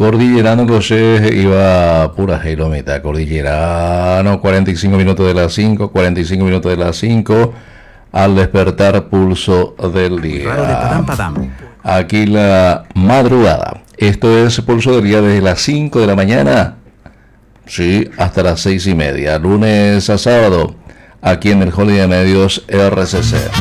Cordillerano José iba pura jeromita. Cordillerano, 45 minutos de las 5, 45 minutos de las 5. Al despertar, pulso del día. Aquí la madrugada. Esto es pulso del día desde las 5 de la mañana. Sí, hasta las 6:30. Lunes a sábado. Aquí en el Holiday Medios RCC.